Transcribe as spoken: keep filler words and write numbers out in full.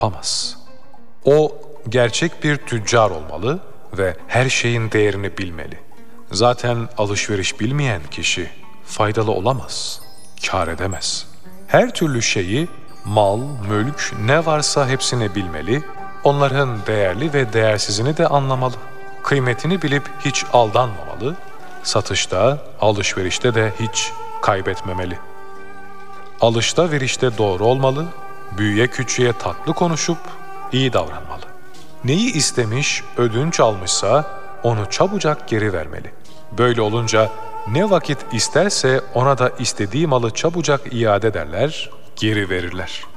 yapamaz. O gerçek bir tüccar olmalı ve her şeyin değerini bilmeli. Zaten alışveriş bilmeyen kişi faydalı olamaz, kâr edemez. Her türlü şeyi, mal, mülk, ne varsa hepsini bilmeli, onların değerli ve değersizini de anlamalı. Kıymetini bilip hiç aldanmamalı, satışta, alışverişte de hiç kaybetmemeli. Alışta verişte doğru olmalı, büyüye küçüğe tatlı konuşup iyi davranmalı. Neyi istemiş, ödünç almışsa onu çabucak geri vermeli. Böyle olunca ne vakit isterse ona da istediği malı çabucak iade ederler, geri verirler.